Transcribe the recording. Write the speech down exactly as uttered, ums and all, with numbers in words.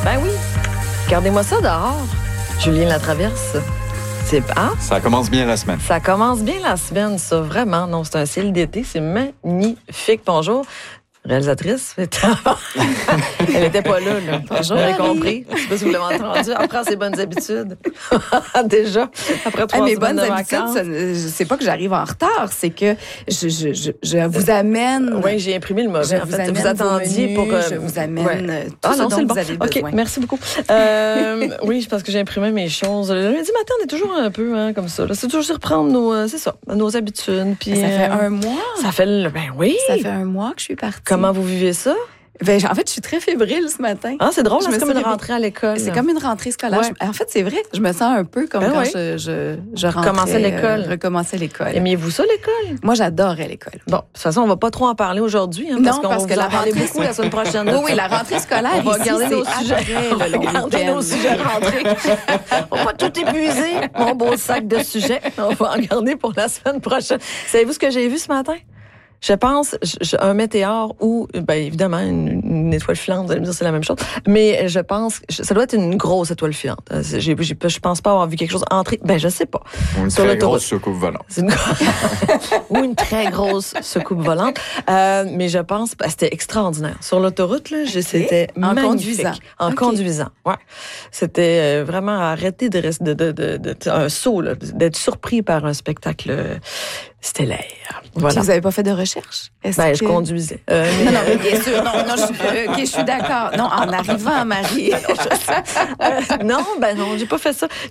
Ben oui. Regardez-moi ça dehors. Julien Latraverse. C'est hein? Ça commence bien la semaine. Ça commence bien la semaine, ça, vraiment. Non, c'est un ciel d'été, c'est magnifique. Bonjour. Réalisatrice. Elle était pas là, là. Bonjour. Vous avez compris. Je sais pas si vous l'avez entendu. Elle prend ses bonnes habitudes. Déjà, après trois ah, mes semaines bonnes de habitudes, vacances. ça, c'est pas que j'arrive en retard, c'est que je, je, je, je vous amène. Oui, j'ai imprimé le mauvais. Je en vous fait, amène vous attendiez menus, pour. Euh, je vous amène ouais. tout ah, ce non, dont c'est vous bon. avez OK, besoin. merci beaucoup. Euh, oui, parce que j'ai imprimé mes choses. Le lundi matin, on est toujours un peu hein, comme ça. Là. C'est toujours reprendre nos, euh, c'est ça, nos habitudes. Puis, ça fait euh, un mois. Ça fait, le, ben oui. Ça fait un mois que je suis partie. Comment vous vivez ça? Ben, en fait, je suis très fébrile ce matin. Ah, c'est drôle, Je c'est me comme suis une réveillée. rentrée à l'école. C'est comme une rentrée scolaire. Ouais. Je- en fait, c'est vrai. Je me sens un peu comme Ben quand oui. je, je, je rentrais. Recommençais l'école. euh, recommençais l'école. Aimiez-vous ça, l'école? Moi, j'adorais l'école. Bon, de toute façon, on va pas trop en parler aujourd'hui, hein, parce Non, qu'on parce va que vous la en parler rentrée, beaucoup la semaine prochaine. Oui, oui, la rentrée scolaire, On va ici, regarder c'est nos sujets. après On va le long regarder week-end. nos sujets de rentrée. On va pas tout épuiser, mon beau sac de sujets. On va en garder pour la semaine prochaine. Savez-vous ce que j'ai vu ce matin? Je pense, je, je- un météore ou, ben évidemment, une, une étoile filante, vous allez me dire c'est la même chose, mais je pense, je- ça doit être une grosse étoile filante. Euh, c'est- J'ai, j'ai, je pense pas avoir vu quelque chose entrer, ben je sais pas. Une Sur très l'autoroute. grosse soucoupe volante. C'est une... ou une très grosse secoupe volante. Euh, mais je pense, ben, c'était extraordinaire. Sur l'autoroute, là, je- c'était En magnifique. conduisant. En OK. conduisant, ouais. C'était euh, vraiment arrêter de rester, de, de, de, de- un saut, là, d'être surpris par un spectacle euh, stellaire. Voilà. Vous n'avez pas fait de recherche? Est-ce Ben, que- je conduisais. Euh, mais- Non, non, mais bien sûr. Non, non, je suis, OK, je suis d'accord. Non, en arrivant, Marie. Euh, non, ben non, j'ai pas fait ça.